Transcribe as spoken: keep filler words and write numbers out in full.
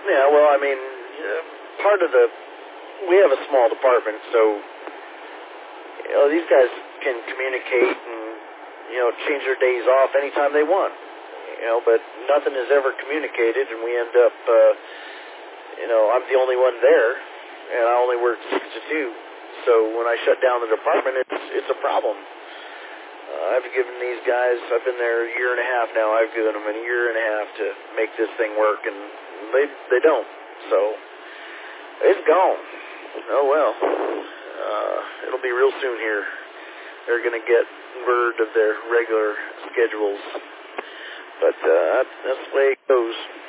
Yeah, well, I mean, uh, part of the, we have a small department, so, you know, these guys can communicate and, you know, change their days off anytime they want, you know, but nothing is ever communicated, and we end up, uh, you know, I'm the only one there, and I only work six to two, so when I shut down the department, it's, it's a problem. Uh, I've given these guys, I've been there a year and a half now, I've given them a year and a half to make this thing work, and they they don't, so it's gone. Oh well, uh, it'll be real soon here. They're going to get word of their regular schedules, but uh, that's the way it goes.